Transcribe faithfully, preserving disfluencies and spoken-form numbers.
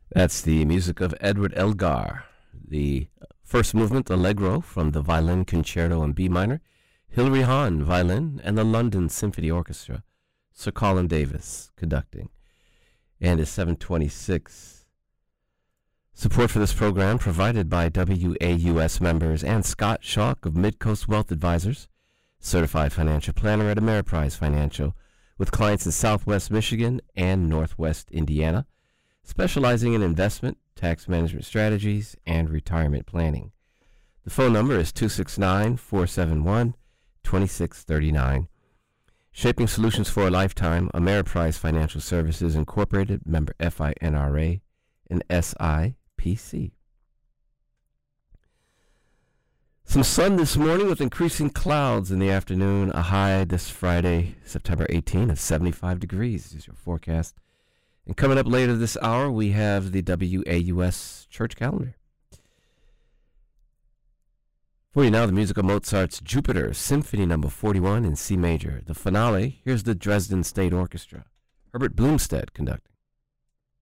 That's the music of Edward Elgar, the first movement Allegro from the Violin Concerto in B minor, Hilary Hahn, violin, and the London Symphony Orchestra, Sir Colin Davis conducting. And it's seven twenty-six. Support for this program provided by W A U S members and Scott Schalk of Midcoast Wealth Advisors, certified financial planner at Ameriprise Financial, with clients in Southwest Michigan and Northwest Indiana, specializing in investment, tax management strategies, and retirement planning. The phone number is two six nine, four seven one, two six three nine. Shaping Solutions for a Lifetime, Ameriprise Financial Services Incorporated, member F I N R A and S I P C. Some sun this morning with increasing clouds in the afternoon. A high this Friday, September eighteenth, of seventy-five degrees. This is your forecast. And coming up later this hour, we have the W A U S church calendar. For you now, the music of Mozart's Jupiter, Symphony number forty-one in C major. The finale, here's the Dresden State Orchestra. Herbert Blumstedt conducting.